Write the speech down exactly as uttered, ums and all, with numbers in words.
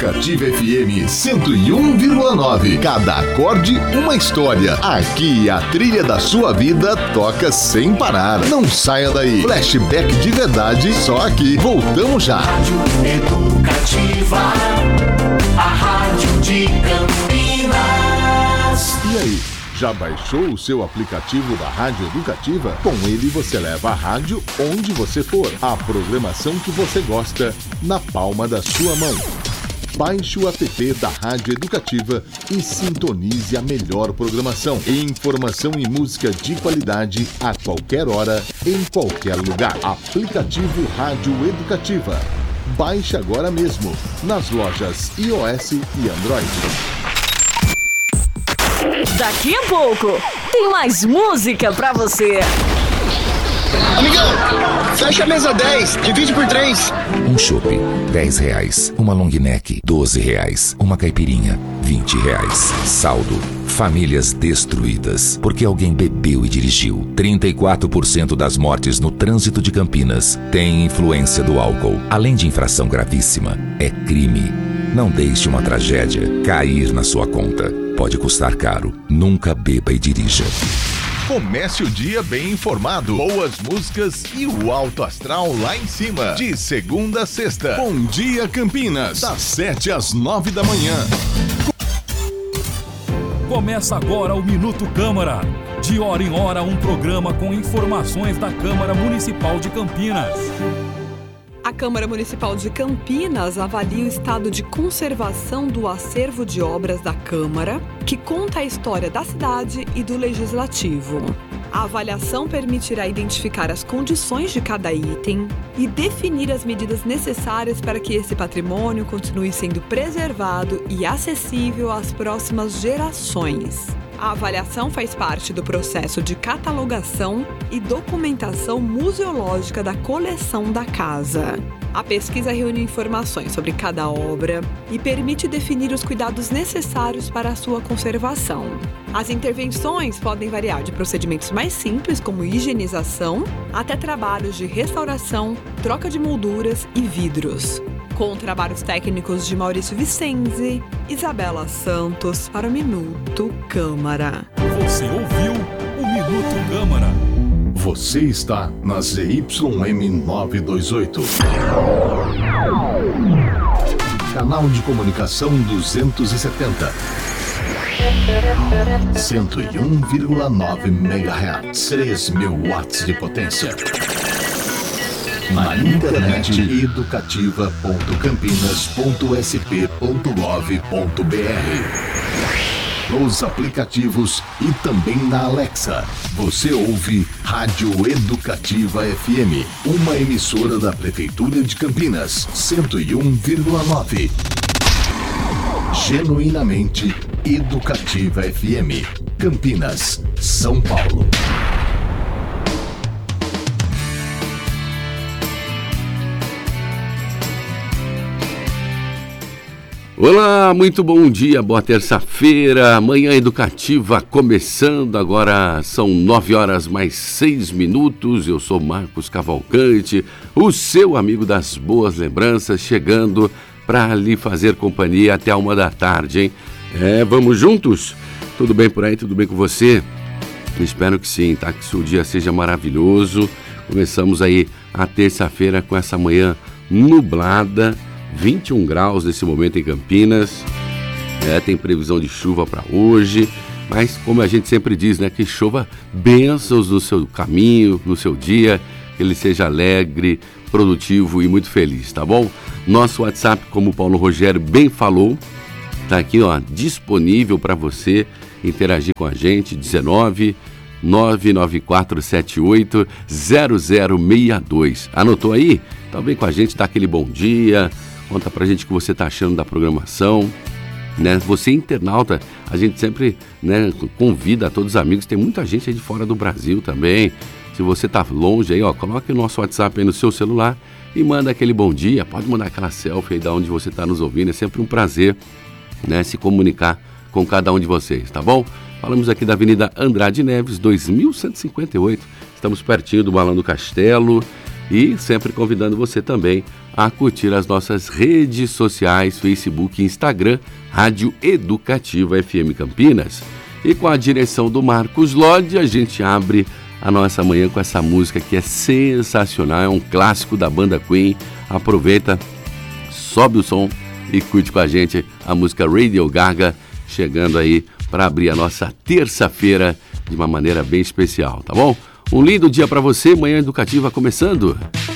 Educativa F M cento e um vírgula nove. Cada acorde, uma história. Aqui a trilha da sua vida toca sem parar. Não saia daí. Flashback de verdade, só aqui. Voltamos já. Rádio Educativa, a rádio de Campinas. E aí? Já baixou o seu aplicativo da Rádio Educativa? Com ele você leva a rádio onde você for. A programação que você gosta na palma da sua mão. Baixe o app da Rádio Educativa e sintonize a melhor programação. Informação e música de qualidade a qualquer hora, em qualquer lugar. Aplicativo Rádio Educativa. Baixe agora mesmo nas lojas iOS e Android. Daqui a pouco tem mais música pra você. Amigão, fecha a mesa dez, divide por três. Um chopp, dez reais. Uma long neck, doze reais. Uma caipirinha, vinte reais. Saldo, famílias destruídas porque alguém bebeu e dirigiu. trinta e quatro por cento das mortes no trânsito de Campinas têm influência do álcool. Além de infração gravíssima, é crime. Não deixe uma tragédia cair na sua conta. Pode custar caro. Nunca beba e dirija. Comece o dia bem informado, boas músicas e o alto astral lá em cima. De segunda a sexta. Bom dia, Campinas. Das sete às nove da manhã. Começa agora o Minuto Câmara. De hora em hora, um programa com informações da Câmara Municipal de Campinas. A Câmara Municipal de Campinas avalia o estado de conservação do acervo de obras da Câmara, que conta a história da cidade e do Legislativo. A avaliação permitirá identificar as condições de cada item e definir as medidas necessárias para que esse patrimônio continue sendo preservado e acessível às próximas gerações. A avaliação faz parte do processo de catalogação e documentação museológica da coleção da casa. A pesquisa reúne informações sobre cada obra e permite definir os cuidados necessários para a sua conservação. As intervenções podem variar de procedimentos mais simples, como higienização, até trabalhos de restauração, troca de molduras e vidros. Com trabalhos técnicos de Maurício Vicenzi, Isabela Santos para o Minuto Câmara. Você ouviu o Minuto Câmara. Você está na Z Y M novecentos e vinte e oito. Canal de comunicação duzentos e setenta. cento e um vírgula nove megahertz. três mil watts de potência. Na internet educativa ponto campinas ponto s p ponto gov ponto b r. Nos aplicativos e também na Alexa. Você ouve Rádio Educativa F M, uma emissora da Prefeitura de Campinas, cento e um vírgula nove. Genuinamente Educativa F M, Campinas, São Paulo. Olá, muito bom dia, boa terça-feira, manhã educativa começando, agora são nove horas mais seis minutos, eu sou Marcos Cavalcante, o seu amigo das boas lembranças, chegando para lhe fazer companhia até a uma da tarde, hein? É, vamos juntos? Tudo bem por aí, tudo bem com você? Espero que sim, tá? Que seu dia seja maravilhoso, começamos aí a terça-feira com essa manhã nublada, vinte e um graus nesse momento em Campinas, é, tem previsão de chuva para hoje, mas como a gente sempre diz, né, que chova bênçãos no seu caminho, no seu dia, que ele seja alegre, produtivo e muito feliz, tá bom? Nosso WhatsApp, como o Paulo Rogério bem falou, tá aqui, ó, disponível para você interagir com a gente, dezenove, nove nove quatro sete oito, zero zero seis dois. Anotou aí? Então vem com a gente, dá aquele bom dia, conta pra gente o que você tá achando da programação, né? Você internauta, a gente sempre, né, convida todos os amigos, tem muita gente aí de fora do Brasil também. Se você tá longe aí, ó, coloque o nosso WhatsApp aí no seu celular e manda aquele bom dia, pode mandar aquela selfie aí de onde você tá nos ouvindo, é sempre um prazer, né, se comunicar com cada um de vocês, tá bom? Falamos aqui da Avenida Andrade Neves, dois mil cento e cinquenta e oito, estamos pertinho do Balão do Castelo e sempre convidando você também a curtir as nossas redes sociais, Facebook e Instagram, Rádio Educativa F M Campinas. E com a direção do Marcos Lodi, a gente abre a nossa manhã com essa música que é sensacional, é um clássico da banda Queen. Aproveita, sobe o som e curte com a gente a música Radio Gaga, chegando aí para abrir a nossa terça-feira de uma maneira bem especial, tá bom? Um lindo dia para você, Manhã Educativa começando.